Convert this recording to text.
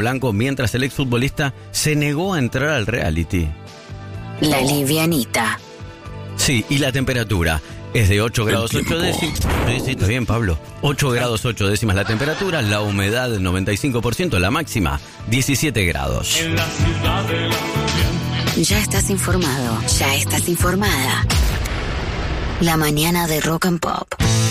blanco mientras el exfutbolista se negó a entrar al reality. La livianita. Sí, y la temperatura es de 8 grados 8 décimas. Sí, está bien, Pablo. 8 grados 8 décimas la temperatura, la humedad 95%, la máxima 17 grados. Ya estás informado, ya estás informada. La mañana de Rock and Pop.